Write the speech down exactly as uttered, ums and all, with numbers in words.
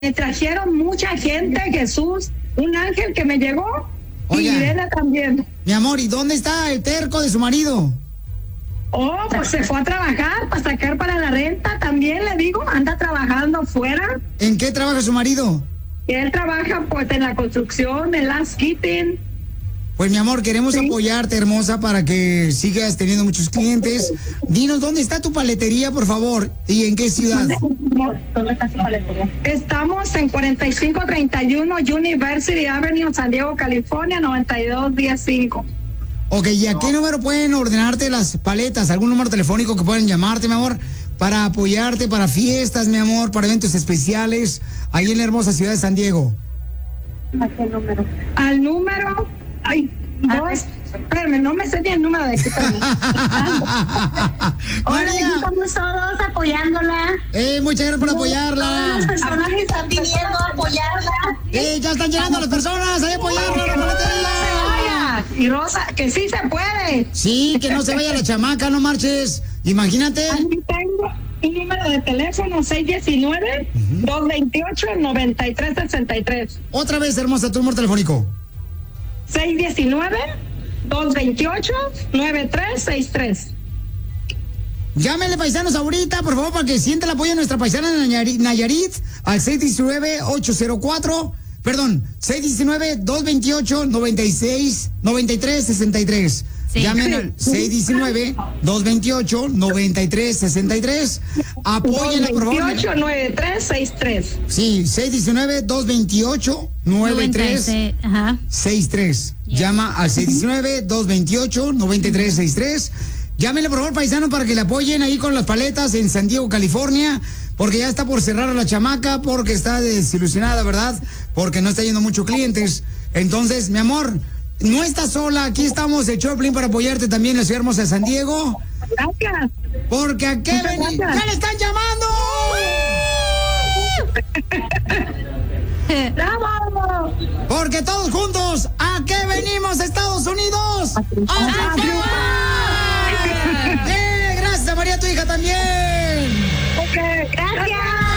me trajeron mucha gente, Jesús, un ángel que me llegó. Oiga, y Irene también. Mi amor, ¿y dónde está el terco de su marido? Oh, pues se fue a trabajar para sacar para la renta también, le digo, anda trabajando fuera. ¿En qué trabaja su marido? Él trabaja pues en la construcción, en landscaping. Pues mi amor, queremos sí. apoyarte, hermosa, para que sigas teniendo muchos clientes. Dinos, ¿dónde está tu paletería, por favor? ¿Y en qué ciudad? ¿Dónde está tu paletería? Estamos en cuarenta y cinco treinta y uno University Avenue, San Diego, California, noventa y dos diez cinco. Ok, ¿y a qué número pueden ordenarte las paletas? ¿Algún número telefónico que puedan llamarte, mi amor? Para apoyarte, para fiestas, mi amor, para eventos especiales, ahí en la hermosa ciudad de San Diego. ¿A qué número? Al número... Ay, dos... Espérame, no me sé ni el número de este. Hola, estamos todos apoyándola. Eh, muchas gracias por apoyarla. Todas las personas que están pidiendo apoyarla. Eh, ya están llegando las personas, hay apoyarla. Que no se vaya. Y Rosa, que sí se puede. Sí, que no se vaya la chamaca, no marches. Imagínate. Aquí tengo un número de teléfono seis uno nueve, dos dos ocho, nueve tres seis tres. Otra vez, hermosa, tu número telefónico. seis uno nueve, dos dos ocho, nueve tres seis tres. Llámenle, paisanos, ahorita, por favor, para que sienta el apoyo de nuestra paisana Nayarit al seis uno nueve, ocho cero cuatro, perdón, seis uno nueve, dos dos ocho, nueve seis, nueve tres seis tres. Sí. Llamen al seis uno nueve, dos dos ocho, nueve tres seis tres. Apóyenla, por favor. dos dos ocho, nueve tres seis tres. Sí, seis uno nueve, dos dos ocho, nueve tres seis tres. Llama al seis uno nueve, dos dos ocho, nueve tres seis tres. Llámenle, por favor, paisano, para que le apoyen ahí con las paletas en San Diego, California, porque ya está por cerrar a la chamaca, porque está desilusionada, ¿verdad? Porque no está yendo muchos clientes. Entonces, mi amor, no estás sola, aquí estamos de Choplin para apoyarte también en la ciudad hermosa de San Diego. Gracias. Porque a Kevin ya le están llamando. ¡Bravo! Porque todos juntos, ¿a qué venimos, Estados Unidos? ¡A triunfar! ¡Eh, gracias, María, tu hija también! Ok, gracias.